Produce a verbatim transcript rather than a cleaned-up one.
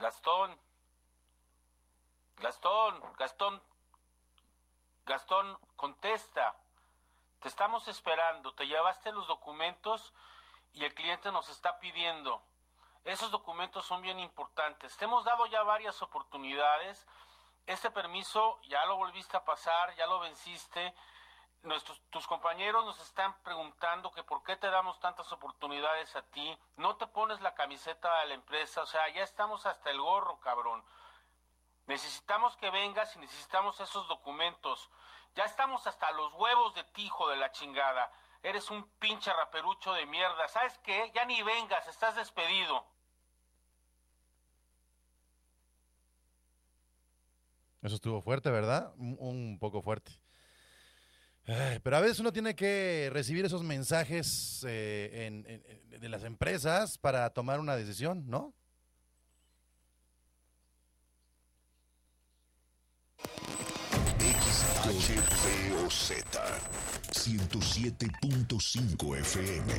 Gastón, Gastón, Gastón, Gastón, contesta. Te estamos esperando, te llevaste los documentos y el cliente nos está pidiendo. Esos documentos son bien importantes. Te hemos dado ya varias oportunidades. Este permiso ya lo volviste a pasar, ya lo venciste. Nuestros, tus compañeros nos están preguntando que por qué te damos tantas oportunidades a ti. No te pones la camiseta de la empresa, o sea, ya estamos hasta el gorro, cabrón. Necesitamos que vengas y necesitamos esos documentos. Ya estamos hasta los huevos de ti, hijo de la chingada. Eres un pinche raperucho de mierda. ¿Sabes qué? Ya ni vengas, estás despedido. Eso estuvo fuerte, ¿verdad? Un, un poco fuerte. Ay, pero a veces uno tiene que recibir esos mensajes eh, en, en, de las empresas para tomar una decisión, ¿no? H P O Z ciento siete punto cinco F M